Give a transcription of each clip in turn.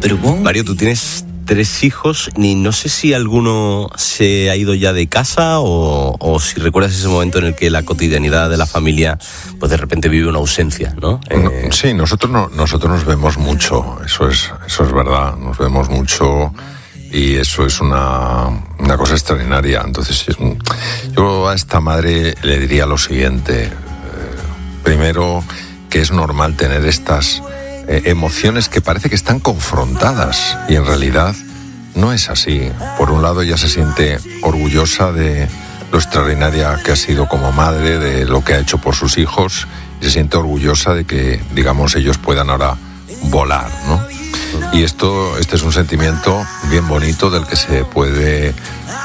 Mario, tú tienes 3 hijos, y no sé si alguno se ha ido ya de casa o si recuerdas ese momento en el que la cotidianidad de la familia pues de repente vive una ausencia, ¿no? Sí, nosotros nos vemos mucho, eso es verdad, nos vemos mucho y eso es una cosa extraordinaria. Entonces yo a esta madre le diría lo siguiente: primero, que es normal tener estas emociones que parece que están confrontadas y en realidad no es así. Por un lado, ella se siente orgullosa de lo extraordinaria que ha sido como madre, de lo que ha hecho por sus hijos, y se siente orgullosa de que, digamos, ellos puedan ahora volar, ¿no? Y este es un sentimiento bien bonito del que se puede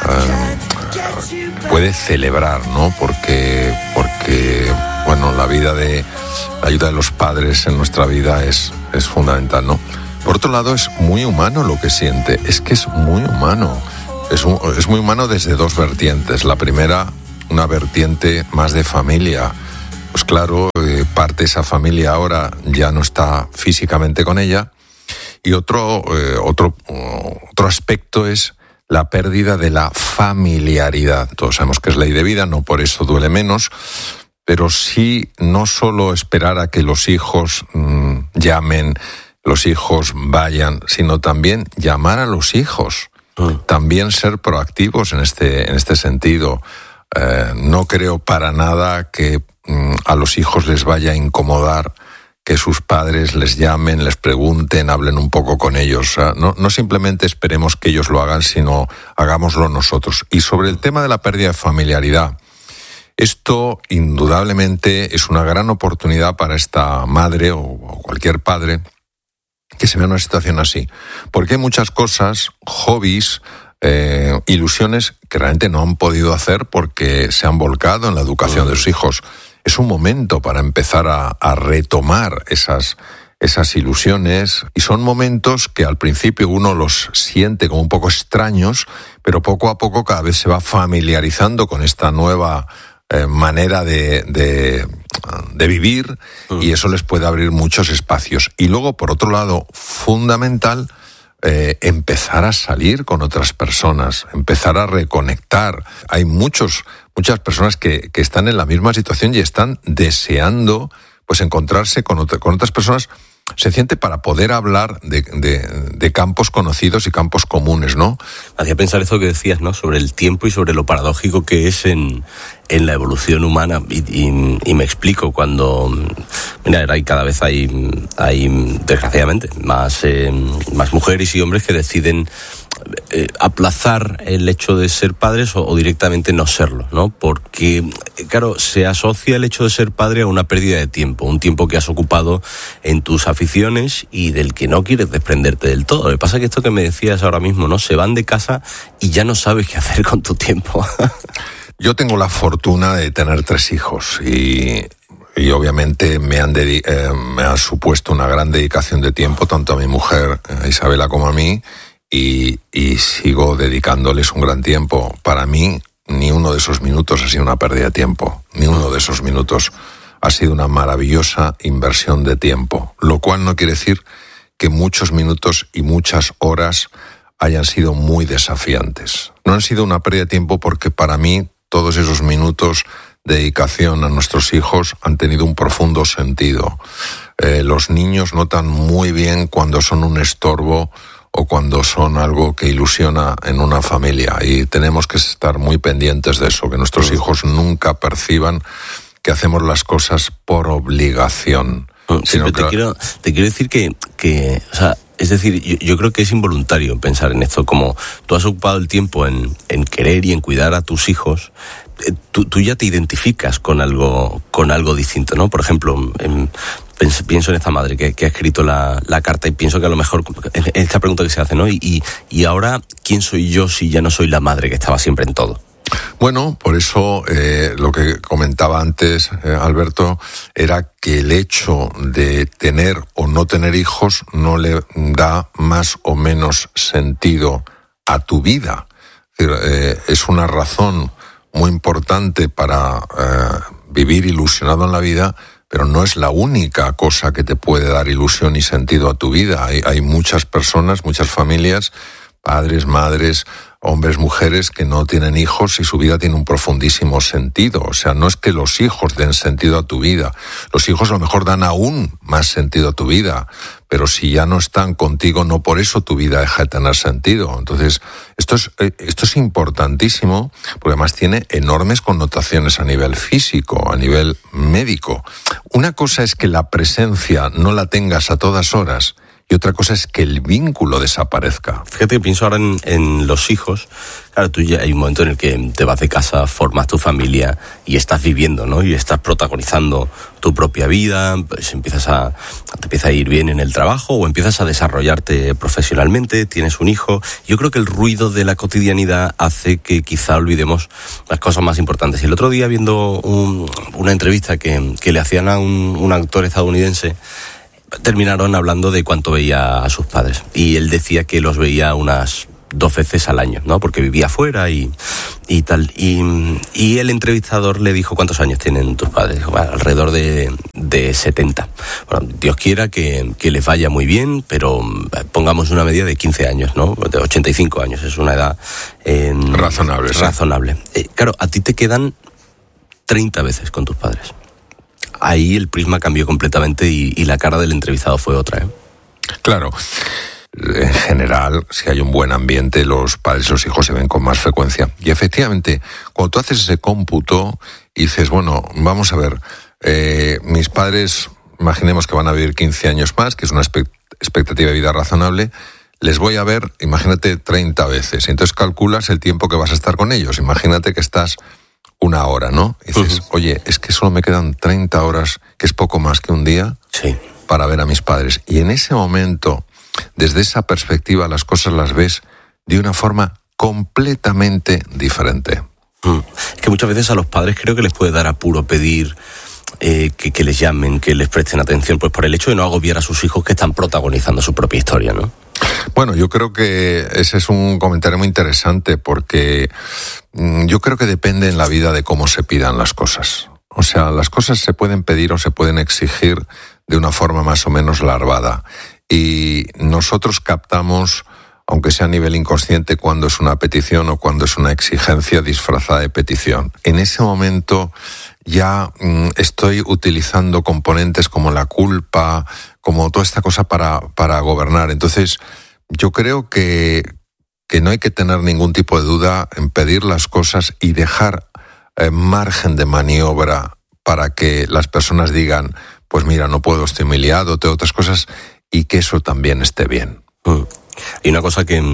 celebrar, ¿no? Porque bueno, la ayuda de los padres en nuestra vida es fundamental, ¿no? Por otro lado, es muy humano lo que siente, es que es muy humano. Es muy humano desde 2 vertientes. La primera, una vertiente más de familia. Pues claro, parte de esa familia ahora ya no está físicamente con ella. Y otro aspecto es la pérdida de la familiaridad. Todos sabemos que es ley de vida, no por eso duele menos, pero sí no solo esperar a que los hijos llamen, los hijos vayan, sino también llamar a los hijos. También ser proactivos en este sentido. No creo para nada que a los hijos les vaya a incomodar que sus padres les llamen, les pregunten, hablen un poco con ellos. O sea, no simplemente esperemos que ellos lo hagan, sino hagámoslo nosotros. Y sobre el tema de la pérdida de familiaridad, esto indudablemente es una gran oportunidad para esta madre o cualquier padre que se vea en una situación así. Porque hay muchas cosas, hobbies, ilusiones que realmente no han podido hacer porque se han volcado en la educación de sus hijos. Es un momento para empezar a retomar esas ilusiones, y son momentos que al principio uno los siente como un poco extraños, pero poco a poco cada vez se va familiarizando con esta nueva manera de vivir, y eso les puede abrir muchos espacios. Y luego, por otro lado, fundamental, empezar a salir con otras personas, empezar a reconectar. Hay muchas personas que están en la misma situación y están deseando pues encontrarse con otras personas, sencillamente para poder hablar de campos conocidos y campos comunes, ¿no? Hacía pensar eso que decías, ¿no? Sobre el tiempo y sobre lo paradójico que es en la evolución humana. Y me explico, cuando cada vez hay desgraciadamente más mujeres y hombres que deciden aplazar el hecho de ser padres o directamente no serlo, ¿no? Porque, claro, se asocia el hecho de ser padre a una pérdida de tiempo, un tiempo que has ocupado en tus aficiones y del que no quieres desprenderte del todo. Lo que pasa es que esto que me decías ahora mismo, ¿no? Se van de casa y ya no sabes qué hacer con tu tiempo. Yo tengo la fortuna de tener 3 hijos y obviamente me ha supuesto una gran dedicación de tiempo, tanto a mi mujer, a Isabela, como a mí, y sigo dedicándoles un gran tiempo. Para mí, ni uno de esos minutos ha sido una pérdida de tiempo, ni uno de esos minutos ha sido una maravillosa inversión de tiempo, lo cual no quiere decir que muchos minutos y muchas horas hayan sido muy desafiantes. No han sido una pérdida de tiempo porque para mí todos esos minutos de dedicación a nuestros hijos han tenido un profundo sentido. Los niños notan muy bien cuando son un estorbo o cuando son algo que ilusiona en una familia, y tenemos que estar muy pendientes de eso, que nuestros hijos nunca perciban que hacemos las cosas por obligación. Sí, pero te quiero decir que o sea, es decir, yo creo que es involuntario pensar en esto. Como tú has ocupado el tiempo en querer y en cuidar a tus hijos, tú ya te identificas con algo distinto, ¿no? Por ejemplo, pienso en esta madre que ha escrito la carta, y pienso que a lo mejor en esta pregunta que se hace, ¿no? Y ahora, ¿quién soy yo si ya no soy la madre que estaba siempre en todo? Bueno, por eso lo que comentaba antes, Alberto, era que el hecho de tener o no tener hijos no le da más o menos sentido a tu vida. Es una razón muy importante para vivir ilusionado en la vida, pero no es la única cosa que te puede dar ilusión y sentido a tu vida. Hay muchas personas, muchas familias, padres, madres, hombres, mujeres que no tienen hijos y su vida tiene un profundísimo sentido. O sea, no es que los hijos den sentido a tu vida. Los hijos a lo mejor dan aún más sentido a tu vida, pero si ya no están contigo, no por eso tu vida deja de tener sentido. Entonces, esto es importantísimo, porque además tiene enormes connotaciones a nivel físico, a nivel médico. Una cosa es que la presencia no la tengas a todas horas, y otra cosa es que el vínculo desaparezca. Fíjate que pienso ahora en los hijos. Claro, tú ya hay un momento en el que te vas de casa, formas tu familia y estás viviendo, ¿no? Y estás protagonizando tu propia vida, pues te empieza a ir bien en el trabajo o empiezas a desarrollarte profesionalmente, tienes un hijo. Yo creo que el ruido de la cotidianidad hace que quizá olvidemos las cosas más importantes. Y el otro día, viendo una entrevista que le hacían a un actor estadounidense, terminaron hablando de cuánto veía a sus padres. Y él decía que los veía unas 2 veces al año, ¿no? Porque vivía fuera y tal. Y el entrevistador le dijo: ¿cuántos años tienen tus padres? Dijo: bueno, alrededor de 70. Bueno, Dios quiera que les vaya muy bien, pero pongamos una medida de 15 años, ¿no? De 85 años. Es una edad razonable. Sí. Razonable. Claro, a ti te quedan 30 veces con tus padres. Ahí el prisma cambió completamente y la cara del entrevistado fue otra, ¿eh? Claro. En general, si hay un buen ambiente, los padres y los hijos se ven con más frecuencia. Y efectivamente, cuando tú haces ese cómputo y dices, bueno, vamos a ver, mis padres, imaginemos que van a vivir 15 años más, que es una expectativa de vida razonable, les voy a ver, imagínate, 30 veces. Entonces calculas el tiempo que vas a estar con ellos. Imagínate que estás 1 hora, ¿no? Y dices, oye, es que solo me quedan 30 horas, que es poco más que un día, sí, para ver a mis padres. Y en ese momento, desde esa perspectiva, las cosas las ves de una forma completamente diferente. Es que muchas veces a los padres creo que les puede dar apuro pedir que les llamen, que les presten atención, pues por el hecho de no agobiar a sus hijos que están protagonizando su propia historia, ¿no? Bueno, yo creo que ese es un comentario muy interesante, porque yo creo que depende en la vida de cómo se pidan las cosas. O sea, las cosas se pueden pedir o se pueden exigir de una forma más o menos larvada. Y nosotros captamos, aunque sea a nivel inconsciente, cuando es una petición o cuando es una exigencia disfrazada de petición. En ese momento ya estoy utilizando componentes como la culpa, como toda esta cosa para gobernar. Entonces, yo creo que no hay que tener ningún tipo de duda en pedir las cosas y dejar margen de maniobra para que las personas digan, pues mira, no puedo, estoy muy liado, tengo otras cosas, y que eso también esté bien. Y una cosa que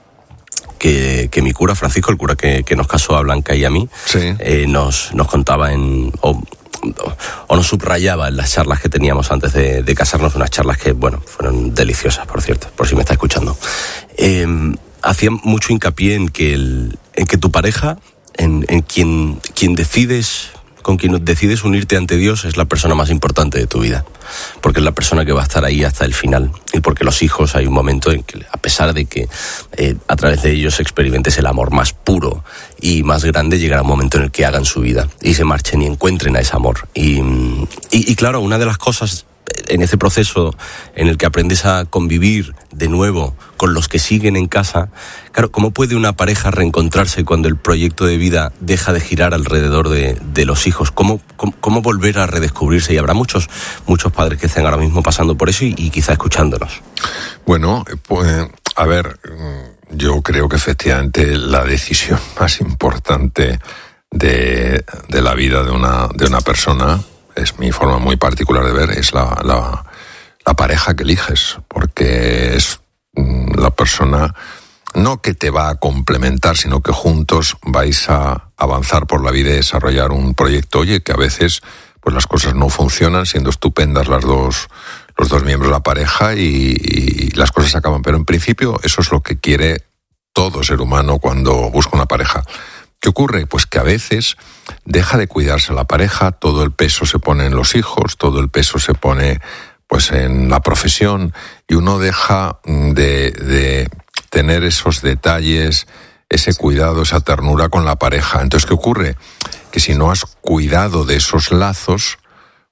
mi cura, Francisco, el cura que nos casó a Blanca y a mí, sí, nos contaba o nos subrayaba en las charlas que teníamos antes de casarnos, unas charlas que, bueno, fueron deliciosas, por cierto, por si me está escuchando. Hacía mucho hincapié en que tu pareja, en quien decides, con quien decides unirte ante Dios, es la persona más importante de tu vida, porque es la persona que va a estar ahí hasta el final, y porque los hijos, hay un momento en que, a pesar de que a través de ellos experimentes el amor más puro y más grande, llegará un momento en el que hagan su vida y se marchen y encuentren a ese amor. Y claro, una de las cosas en ese proceso en el que aprendes a convivir de nuevo con los que siguen en casa, claro, ¿cómo puede una pareja reencontrarse cuando el proyecto de vida deja de girar alrededor de los hijos? ¿Cómo volver a redescubrirse? Y habrá muchos padres que estén ahora mismo pasando por eso y quizá escuchándonos. Bueno, pues, a ver, yo creo que efectivamente la decisión más importante de la vida de una persona, es mi forma muy particular de ver, es la pareja que eliges, porque es la persona no que te va a complementar, sino que juntos vais a avanzar por la vida y desarrollar un proyecto. Oye, que a veces pues las cosas no funcionan, siendo estupendas los dos miembros de la pareja y las cosas se acaban, pero en principio eso es lo que quiere todo ser humano cuando busca una pareja. ¿Qué ocurre? Pues que a veces deja de cuidarse la pareja, todo el peso se pone en los hijos, todo el peso se pone pues en la profesión, y uno deja de tener esos detalles, ese cuidado, esa ternura con la pareja. Entonces, ¿qué ocurre? Que si no has cuidado de esos lazos,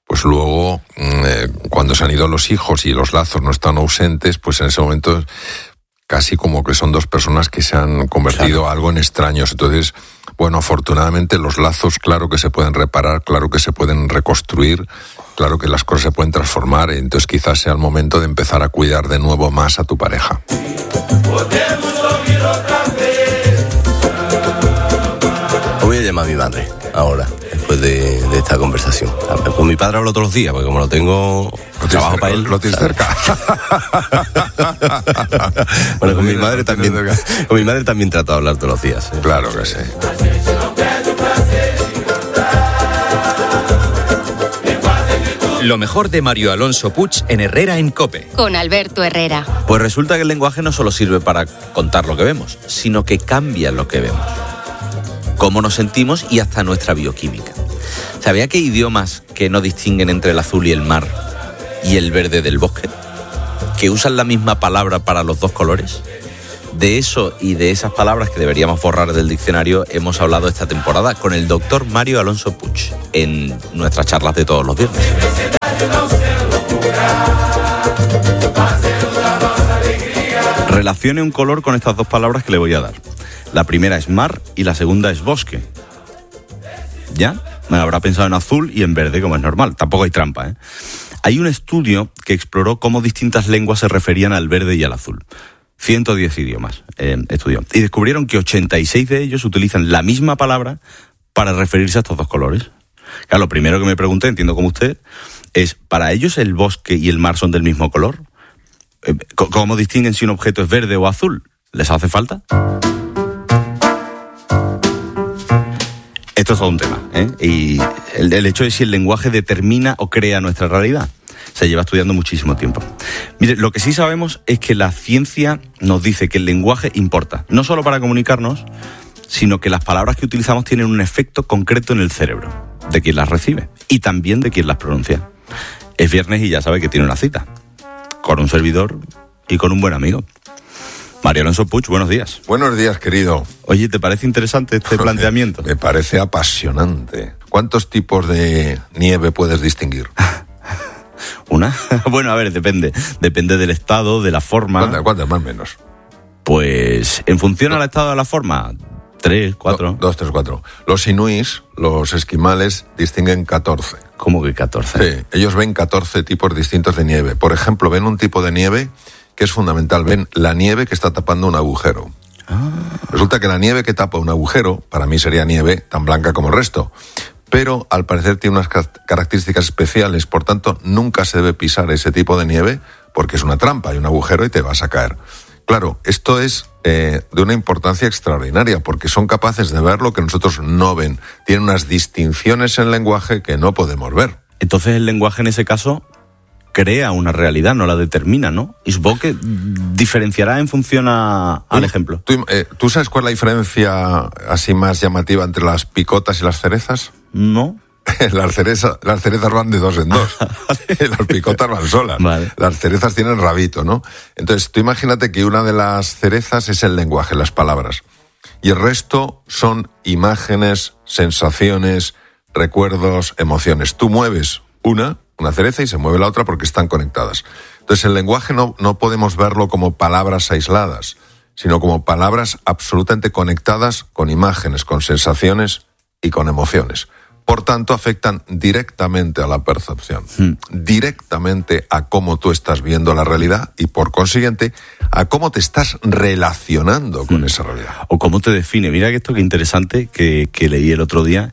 pues luego, cuando se han ido los hijos y los lazos no están ausentes, pues en ese momento casi como que son dos personas que se han convertido algo en extraños. Entonces, bueno, afortunadamente los lazos, claro que se pueden reparar, claro que se pueden reconstruir, claro que las cosas se pueden transformar, entonces quizás sea el momento de empezar a cuidar de nuevo más a tu pareja. Voy a llamar a mi madre ahora, después de esta conversación. Con mi padre hablo todos los días, porque como lo tengo, trabajo para él. Lo tienes cerca. Bueno, con mi madre también trato de hablar todos los días. Claro que sí. Lo mejor de Mario Alonso Puig en Herrera en COPE. Con Alberto Herrera. Pues resulta que el lenguaje no solo sirve para contar lo que vemos, sino que cambia lo que vemos. Cómo nos sentimos y hasta nuestra bioquímica. ¿Sabía que hay idiomas que no distinguen entre el azul y el mar y el verde del bosque? ¿Que usan la misma palabra para los dos colores? De eso y de esas palabras que deberíamos borrar del diccionario hemos hablado esta temporada con el doctor Mario Alonso Puig en nuestras charlas de todos los viernes. Relacione un color con estas dos palabras que le voy a dar. La primera es mar y la segunda es bosque. ¿Ya? Me habrá pensado en azul y en verde, como es normal. Tampoco hay trampa, ¿eh? Hay un estudio que exploró cómo distintas lenguas se referían al verde y al azul. 110 idiomas estudió. Y descubrieron que 86 de ellos utilizan la misma palabra para referirse a estos dos colores. Claro, lo primero que me pregunté, entiendo como usted, es, ¿para ellos el bosque y el mar son del mismo color? ¿Cómo distinguen si un objeto es verde o azul? ¿Les hace falta? Esto es todo un tema, ¿eh? Y el hecho de si el lenguaje determina o crea nuestra realidad se lleva estudiando muchísimo tiempo. Mire, lo que sí sabemos es que la ciencia nos dice que el lenguaje importa, no solo para comunicarnos, sino que las palabras que utilizamos tienen un efecto concreto en el cerebro de quien las recibe y también de quien las pronuncia. Es viernes y ya sabe que tiene una cita con un servidor y con un buen amigo. Mario Alonso Puig, buenos días. Buenos días, querido. Oye, ¿te parece interesante este planteamiento? Me parece apasionante. ¿Cuántos tipos de nieve puedes distinguir? ¿Una? Bueno, a ver, depende. Depende del estado, de la forma. ¿Cuántas más o menos? Pues, en función al estado de la forma, 3, 4. 2, 3, 4. Los inuís, los esquimales, distinguen 14. ¿Cómo que 14? Sí, ellos ven 14 tipos distintos de nieve. Por ejemplo, ven un tipo de nieve que es fundamental. Ven la nieve que está tapando un agujero. Resulta que la nieve que tapa un agujero, para mí sería nieve tan blanca como el resto. Pero al parecer tiene unas características especiales, por tanto nunca se debe pisar ese tipo de nieve porque es una trampa, hay un agujero y te vas a caer. Claro, esto es de una importancia extraordinaria porque son capaces de ver lo que nosotros no ven. Tienen unas distinciones en el lenguaje que no podemos ver. Entonces el lenguaje en ese caso crea una realidad, no la determina, ¿no? Y supongo que diferenciará en función al ejemplo. ¿Tú sabes cuál es la diferencia así más llamativa entre las picotas y las cerezas? No. Las cerezas van de 2 en 2. Las picotas van solas. Vale. Las cerezas tienen rabito, ¿no? Entonces, tú imagínate que una de las cerezas es el lenguaje, las palabras. Y el resto son imágenes, sensaciones, recuerdos, emociones. Tú mueves una cereza y se mueve la otra porque están conectadas. Entonces, el lenguaje no podemos verlo como palabras aisladas, sino como palabras absolutamente conectadas con imágenes, con sensaciones y con emociones. Por tanto, afectan directamente a la percepción, directamente a cómo tú estás viendo la realidad y, por consiguiente, a cómo te estás relacionando con esa realidad. O cómo te define. Mira que esto que interesante que leí el otro día.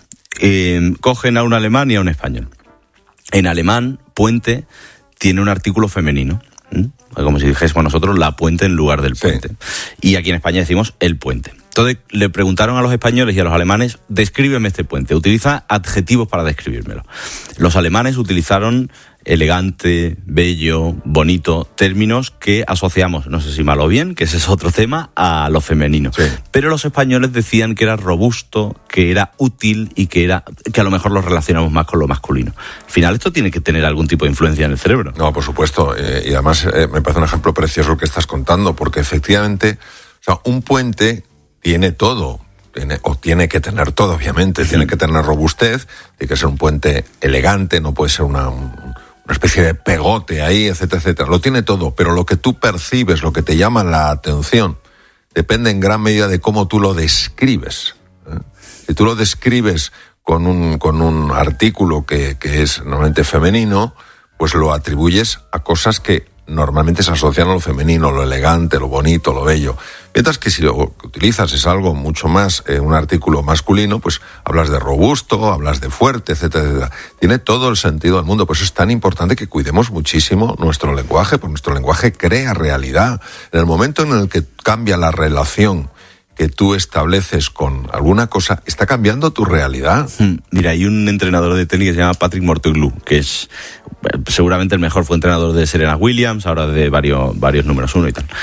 Cogen a un alemán y a un español. En alemán, puente tiene un artículo femenino. Como si dijésemos nosotros la puente en lugar del puente. Sí. Y aquí en España decimos el puente. Entonces le preguntaron a los españoles y a los alemanes, descríbeme este puente. Utiliza adjetivos para describírmelo. Los alemanes utilizaron elegante, bello, bonito, términos que asociamos, no sé si mal o bien, que ese es otro tema, a lo femenino. Sí. Pero los españoles decían que era robusto, que era útil y que a lo mejor lo relacionamos más con lo masculino. Al final esto tiene que tener algún tipo de influencia en el cerebro. No, por supuesto. Y además me parece un ejemplo precioso el que estás contando, porque efectivamente, o sea, un puente tiene todo. tiene que tener todo, obviamente, tiene que tener robustez, tiene que ser un puente elegante, no puede ser una especie de pegote ahí, etcétera, etcétera. Lo tiene todo, pero lo que tú percibes, lo que te llama la atención, depende en gran medida de cómo tú lo describes. Si tú lo describes con un artículo que es normalmente femenino, pues lo atribuyes a cosas que normalmente se asocian a lo femenino, lo elegante, lo bonito, lo bello. Mientras que si lo que utilizas es algo mucho más, un artículo masculino, pues hablas de robusto, hablas de fuerte, etcétera, etcétera. Tiene todo el sentido del mundo. Por eso es tan importante que cuidemos muchísimo nuestro lenguaje, porque nuestro lenguaje crea realidad. En el momento en el que cambia la relación que tú estableces con alguna cosa, está cambiando tu realidad. Mira, hay un entrenador de tenis que se llama Patrick Mouratoglou, que es seguramente el mejor, fue entrenador de Serena Williams, ahora de varios números 1 y tal.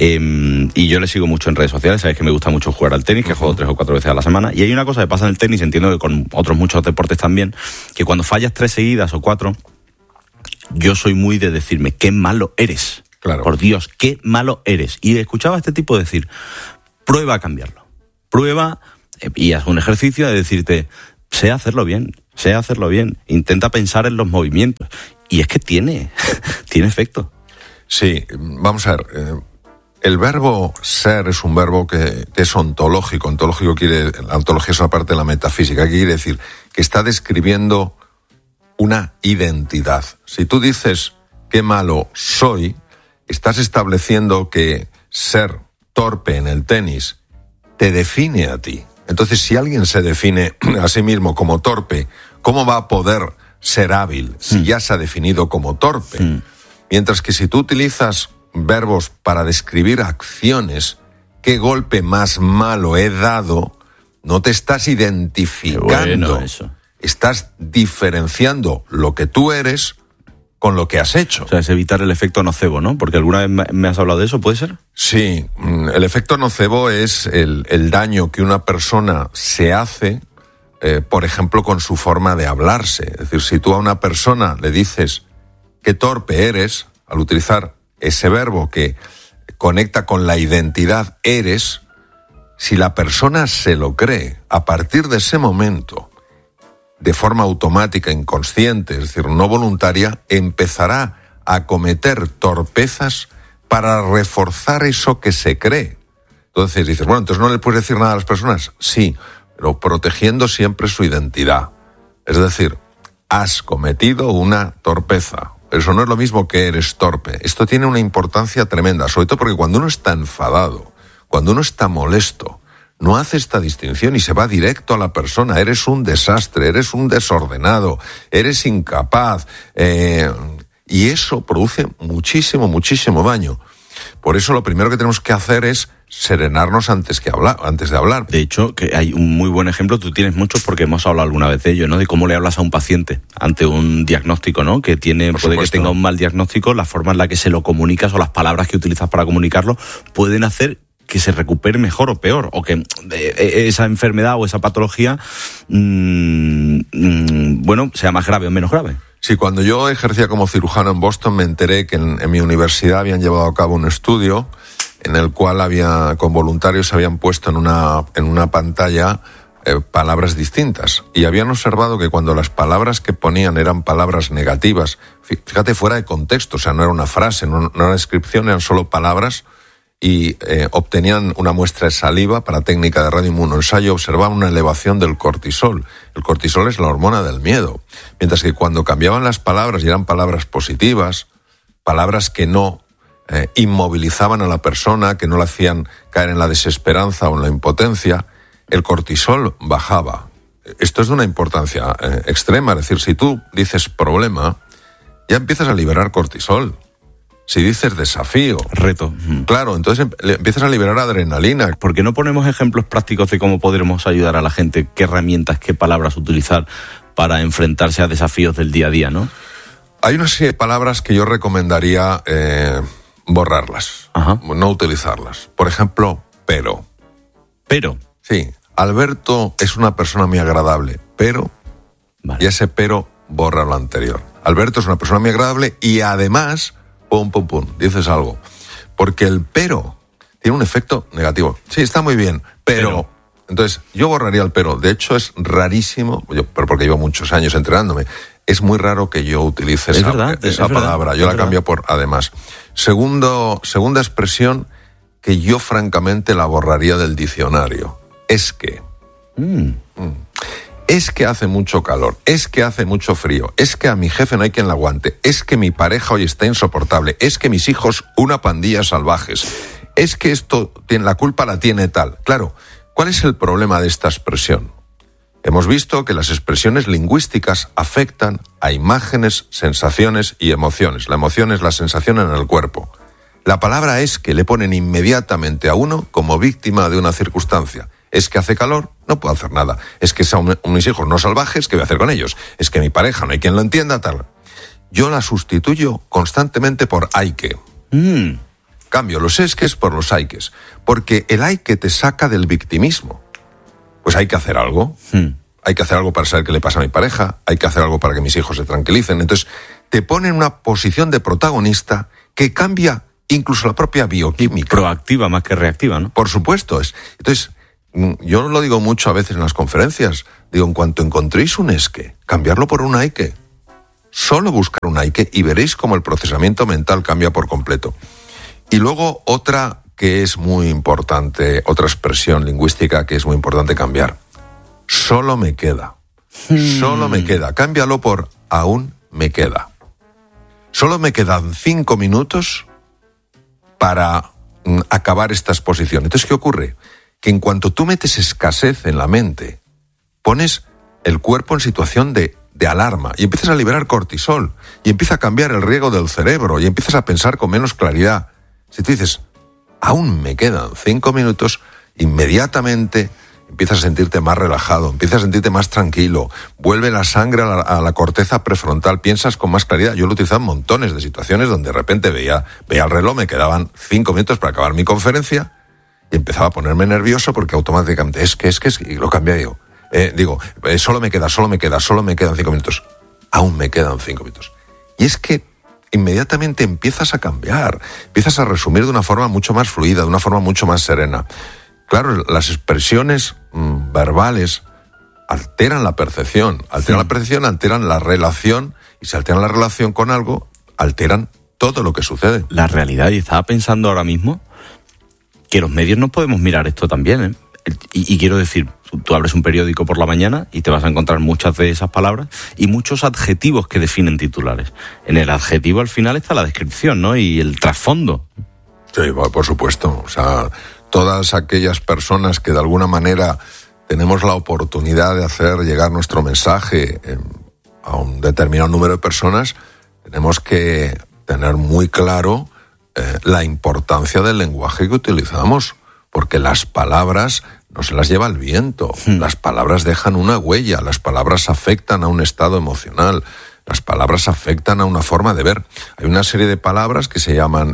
Y yo le sigo mucho en redes sociales, sabes que me gusta mucho jugar al tenis, que juego 3 o 4 veces a la semana. Y hay una cosa que pasa en el tenis, entiendo que con otros muchos deportes también, que cuando fallas 3 seguidas o 4, yo soy muy de decirme, qué malo eres. Claro. Por Dios, qué malo eres. Y escuchaba a este tipo decir, prueba a cambiarlo. Prueba y haz un ejercicio de decirte, sé hacerlo bien. Intenta pensar en los movimientos. Y es que tiene efecto. Sí, vamos a ver. El verbo ser es un verbo que es ontológico. La ontología es una parte de la metafísica. ¿Qué quiere decir? Que está describiendo una identidad. Si tú dices qué malo soy, estás estableciendo que ser torpe en el tenis te define a ti. Entonces, si alguien se define a sí mismo como torpe, ¿cómo va a poder ser hábil si ya se ha definido como torpe? Mientras que si tú utilizas verbos para describir acciones, qué golpe más malo he dado, no te estás identificando. Bueno, eso. Estás diferenciando lo que tú eres con lo que has hecho. O sea, es evitar el efecto nocebo, ¿no? Porque alguna vez me has hablado de eso, ¿puede ser? Sí, el efecto nocebo es el daño que una persona se hace, por ejemplo, con su forma de hablarse. Es decir, si tú a una persona le dices qué torpe eres, al utilizar ese verbo que conecta con la identidad eres, si la persona se lo cree, a partir de ese momento, de forma automática, inconsciente, es decir, no voluntaria, empezará a cometer torpezas para reforzar eso que se cree. Entonces dices, bueno, entonces no le puedes decir nada a las personas. Sí, pero protegiendo siempre su identidad. Es decir, has cometido una torpeza. Eso no es lo mismo que eres torpe. Esto tiene una importancia tremenda, sobre todo porque cuando uno está enfadado, cuando uno está molesto, no hace esta distinción y se va directo a la persona. Eres un desastre, eres un desordenado, eres incapaz. Y eso produce muchísimo daño. Por eso lo primero que tenemos que hacer es serenarnos antes de hablar. De hecho, que hay un muy buen ejemplo, tú tienes muchos porque hemos hablado alguna vez de ello, ¿no? De cómo le hablas a un paciente ante un diagnóstico, ¿no? Que puede que tenga un mal diagnóstico, la forma en la que se lo comunicas o las palabras que utilizas para comunicarlo pueden hacer que se recupere mejor o peor, o que esa enfermedad o esa patología, sea más grave o menos grave. Sí, cuando yo ejercía como cirujano en Boston me enteré que en mi universidad habían llevado a cabo un estudio en el cual con voluntarios habían puesto en una pantalla palabras distintas y habían observado que cuando las palabras que ponían eran palabras negativas, fíjate, fuera de contexto, o sea, no era una frase, no era una descripción, eran solo palabras, y obtenían una muestra de saliva para técnica de radioinmunoensayo, observaban una elevación del cortisol. El cortisol es la hormona del miedo. Mientras que cuando cambiaban las palabras y eran palabras positivas, palabras que no inmovilizaban a la persona, que no la hacían caer en la desesperanza o en la impotencia, el cortisol bajaba. Esto es de una importancia extrema. Es decir, si tú dices problema, ya empiezas a liberar cortisol. Si dices desafío, reto, claro, entonces empiezas a liberar adrenalina. ¿Por qué no ponemos ejemplos prácticos de cómo podremos ayudar a la gente? ¿Qué herramientas, qué palabras utilizar para enfrentarse a desafíos del día a día, no? Hay una serie de palabras que yo recomendaría borrarlas, no utilizarlas. Por ejemplo, pero. Pero. Sí, Alberto es una persona muy agradable, pero, vale. Y ese pero borra lo anterior. Alberto es una persona muy agradable y además, dices algo. Porque el pero tiene un efecto negativo. Sí, está muy bien, pero Entonces, yo borraría el pero. De hecho, es rarísimo, pero porque llevo muchos años entrenándome, es muy raro que yo utilice esa palabra. Yo la cambio por además. Segunda expresión que yo francamente la borraría del diccionario. Es que. Es que hace mucho calor, es que hace mucho frío, es que a mi jefe no hay quien la aguante, es que mi pareja hoy está insoportable, es que mis hijos una pandilla salvajes, es que esto tiene la culpa la tiene tal. Claro, ¿cuál es el problema de esta expresión? Hemos visto que las expresiones lingüísticas afectan a imágenes, sensaciones y emociones. La emoción es la sensación en el cuerpo. La palabra es que le ponen inmediatamente a uno como víctima de una circunstancia. Es que hace calor, no puedo hacer nada. Es que son mis hijos no salvajes, ¿qué voy a hacer con ellos? Es que mi pareja no hay quien lo entienda, tal. Yo la sustituyo constantemente por hay que. Cambio los esques por los hay ques. Porque el hay que te saca del victimismo. Pues hay que hacer algo. Hay que hacer algo para saber qué le pasa a mi pareja. Hay que hacer algo para que mis hijos se tranquilicen. Entonces, te pone en una posición de protagonista que cambia incluso la propia bioquímica. Proactiva más que reactiva, ¿no? Por supuesto. Entonces, yo lo digo mucho a veces en las conferencias. Digo, en cuanto encontréis un esque, cambiarlo por un hay que. Solo buscar un hay que y veréis cómo el procesamiento mental cambia por completo. Y luego otra que es muy importante, otra expresión lingüística que es muy importante cambiar. Solo me queda. Solo me queda. Cámbialo por aún me queda. Solo me quedan 5 minutos para acabar esta exposición. Entonces, ¿qué ocurre? Que en cuanto tú metes escasez en la mente, pones el cuerpo en situación de alarma y empiezas a liberar cortisol y empieza a cambiar el riego del cerebro y empiezas a pensar con menos claridad. Si tú dices, aún me quedan 5 minutos, inmediatamente empiezas a sentirte más relajado, empiezas a sentirte más tranquilo, vuelve la sangre a la corteza prefrontal, piensas con más claridad. Yo lo he utilizado en montones de situaciones donde de repente veía el reloj, me quedaban 5 minutos para acabar mi conferencia y empezaba a ponerme nervioso porque automáticamente es que, y lo cambié yo. Solo me quedan 5 minutos. Aún me quedan 5 minutos. Y es que inmediatamente empiezas a cambiar, empiezas a resumir de una forma mucho más fluida, de una forma mucho más serena. Claro, las expresiones verbales alteran la percepción, alteran la relación, y si alteran la relación con algo, alteran todo lo que sucede. La realidad, y estaba pensando ahora mismo que los medios no podemos mirar esto también, ¿eh? Y quiero decir, tú abres un periódico por la mañana y te vas a encontrar muchas de esas palabras y muchos adjetivos que definen titulares. En el adjetivo al final está la descripción, ¿no? Y el trasfondo. Sí, por supuesto. O sea, todas aquellas personas que de alguna manera tenemos la oportunidad de hacer llegar nuestro mensaje a un determinado número de personas, tenemos que tener muy claro la importancia del lenguaje que utilizamos, porque las palabras no se las lleva el viento, las palabras dejan una huella, las palabras afectan a un estado emocional, las palabras afectan a una forma de ver. Hay una serie de palabras que se llaman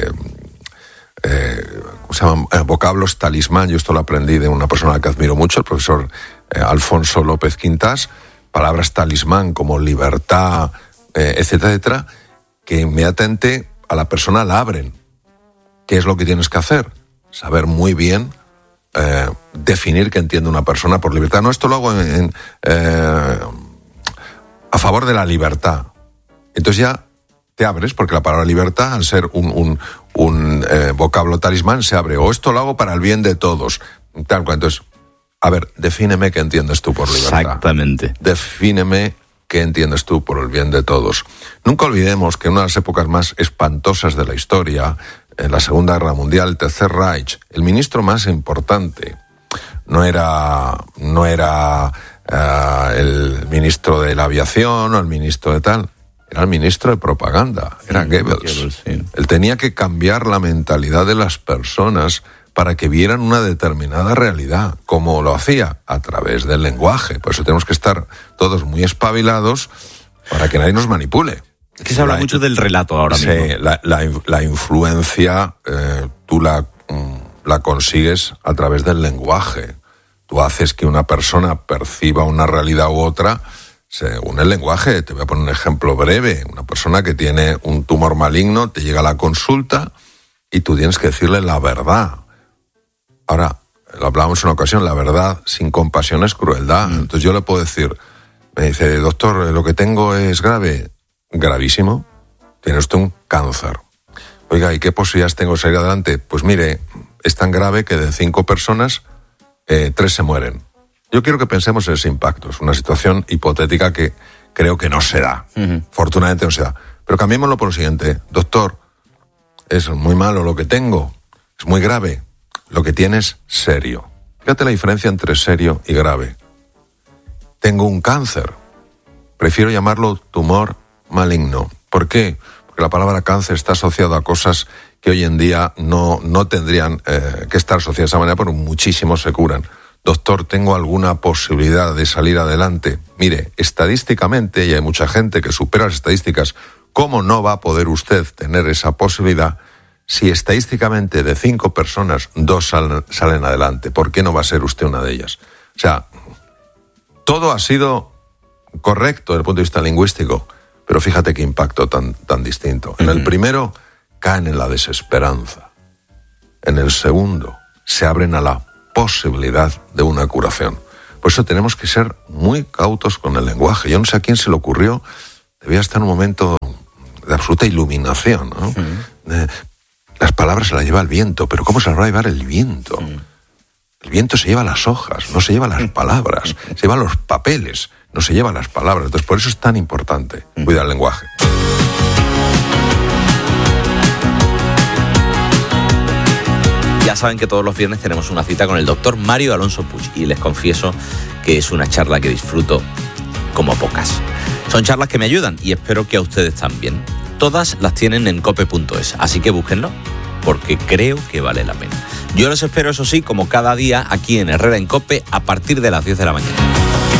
vocablos talismán. Yo esto lo aprendí de una persona que admiro mucho, el profesor Alfonso López Quintás. Palabras talismán como libertad, etcétera, etcétera, que inmediatamente a la persona la abren. ¿Qué es lo que tienes que hacer? Saber muy bien definir qué entiende una persona por libertad. No, esto lo hago a favor de la libertad. Entonces ya te abres, porque la palabra libertad, al ser un vocablo talismán, se abre. O esto lo hago para el bien de todos. Tal cual. Entonces, a ver, defíneme qué entiendes tú por libertad. Exactamente. Defíneme qué entiendes tú por el bien de todos. Nunca olvidemos que en una de las épocas más espantosas de la historia, en la Segunda Guerra Mundial, el Tercer Reich, el ministro más importante no era el ministro de la aviación o el ministro de tal, era el ministro de propaganda, era Goebbels. Sí. Él tenía que cambiar la mentalidad de las personas para que vieran una determinada realidad. ¿Cómo lo hacía? A través del lenguaje. Por eso tenemos que estar todos muy espabilados para que nadie nos manipule. Es que se habla mucho del relato ahora mismo. Sí, la influencia tú la consigues a través del lenguaje. Tú haces que una persona perciba una realidad u otra según el lenguaje. Te voy a poner un ejemplo breve. Una persona que tiene un tumor maligno te llega a la consulta y tú tienes que decirle la verdad. Ahora, lo hablábamos en una ocasión, la verdad sin compasión es crueldad. Entonces yo le puedo decir, me dice, doctor, lo que tengo es grave. Gravísimo. Tiene usted un cáncer. Oiga, ¿y qué posibilidades tengo de salir adelante? Pues mire, es tan grave que de 5 personas, 3 se mueren. Yo quiero que pensemos en ese impacto. Es una situación hipotética que creo que no se da. Afortunadamente no se da. Pero cambiémoslo por lo siguiente. Doctor, es muy malo lo que tengo. Es muy grave. Lo que tienes, serio. Fíjate la diferencia entre serio y grave. Tengo un cáncer. Prefiero llamarlo tumor maligno. ¿Por qué? Porque la palabra cáncer está asociada a cosas que hoy en día no tendrían que estar asociadas de esa manera, pero muchísimos se curan. Doctor, ¿tengo alguna posibilidad de salir adelante? Mire, estadísticamente, y hay mucha gente que supera las estadísticas, ¿cómo no va a poder usted tener esa posibilidad si estadísticamente de 5 personas, 2 salen adelante? ¿Por qué no va a ser usted una de ellas? O sea, todo ha sido correcto desde el punto de vista lingüístico, pero fíjate qué impacto tan distinto. En el primero, caen en la desesperanza. En el segundo, se abren a la posibilidad de una curación. Por eso tenemos que ser muy cautos con el lenguaje. Yo no sé a quién se le ocurrió, debía estar en un momento de absoluta iluminación, ¿no? Las palabras se las lleva el viento, pero ¿cómo se las va a llevar el viento? El viento se lleva las hojas, no se lleva las palabras, se lleva los papeles, no se lleva las palabras. Entonces, por eso es tan importante cuidar el lenguaje. Ya saben que todos los viernes tenemos una cita con el doctor Mario Alonso Puig y les confieso que es una charla que disfruto como pocas. Son charlas que me ayudan y espero que a ustedes también. Todas las tienen en cope.es, así que búsquenlo porque creo que vale la pena. Yo los espero, eso sí, como cada día aquí en Herrera en Cope a partir de las 10 de la mañana.